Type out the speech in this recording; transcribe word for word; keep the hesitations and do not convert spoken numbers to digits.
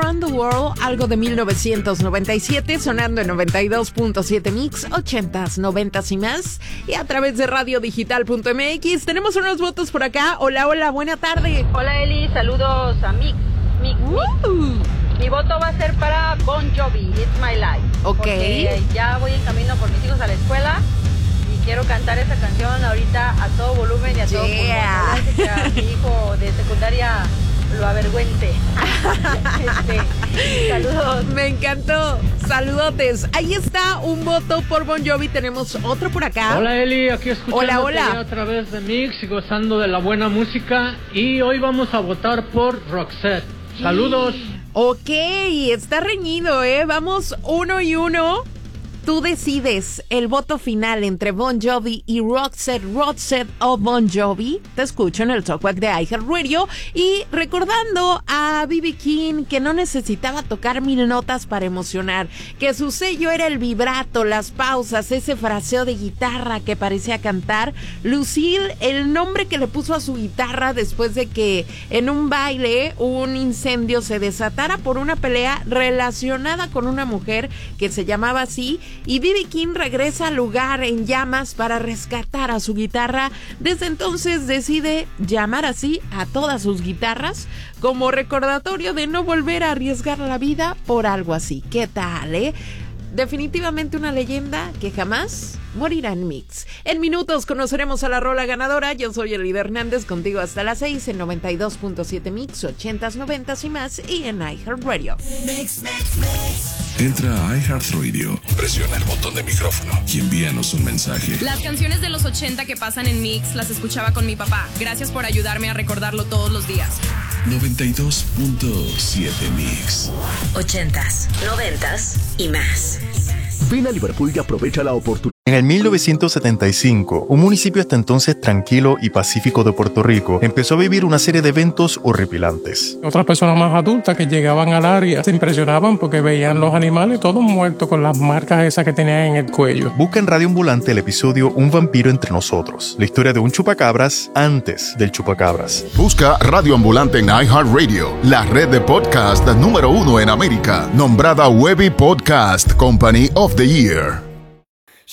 Around the World, algo de mil novecientos noventa y siete, sonando en noventa y dos punto siete Mix, ochentas, noventas y más, y a través de radio digital punto m x. Tenemos unos votos por acá. Hola, hola, buena tarde. Hola Eli, saludos a Mix, Mix, uh. Mix. Mi voto va a ser para Bon Jovi, It's My Life. Ok. Porque ya voy en camino por mis hijos a la escuela y quiero cantar esa canción ahorita a todo volumen y a todo yeah. pulmón. Que a mi hijo de secundaria lo avergüente. este, saludos. Me encantó. Saludotes. Ahí está un voto por Bon Jovi. Tenemos otro por acá. Hola Eli, aquí escuchándote hola, hola. ya otra vez de Mix y gozando de la buena música. Y hoy vamos a votar por Roxette. Saludos. Ok, está reñido, ¿eh? Vamos uno y uno. Tú decides el voto final entre Bon Jovi y Roxette, Roxette o Bon Jovi. Te escucho en el Talkback de iHeartRadio. Y recordando a B B King que no necesitaba tocar mil notas para emocionar, que su sello era el vibrato, las pausas, ese fraseo de guitarra que parecía cantar. Lucille, el nombre que le puso a su guitarra después de que en un baile un incendio se desatara por una pelea relacionada con una mujer que se llamaba así. Y B B King regresa al lugar en llamas para rescatar a su guitarra. Desde entonces decide llamar así a todas sus guitarras como recordatorio de no volver a arriesgar la vida por algo así. ¿Qué tal, eh? Definitivamente una leyenda que jamás morirá en Mix. En minutos conoceremos a la rola ganadora. Yo soy Eli Hernández, contigo hasta las seis en noventa y dos punto siete Mix, ochentas, noventas y más, y en iHeartRadio. Mix, mix, mix. Entra a iHeartRadio, presiona el botón de micrófono y envíanos un mensaje. Las canciones de los ochenta que pasan en Mix las escuchaba con mi papá. Gracias por ayudarme a recordarlo todos los días. noventa y dos punto siete Mix. Ochentas, noventas y más. Ven a Liverpool y aprovecha la oportunidad. En el mil novecientos setenta y cinco, un municipio hasta entonces tranquilo y pacífico de Puerto Rico empezó a vivir una serie de eventos horripilantes. Otras personas más adultas que llegaban al área se impresionaban porque veían los animales todos muertos con las marcas esas que tenían en el cuello. Busca en Radio Ambulante el episodio Un vampiro entre nosotros, la historia de un chupacabras antes del chupacabras. Busca Radio Ambulante en iHeartRadio, la red de podcast número uno en América, nombrada Webby Podcast Company of the Year.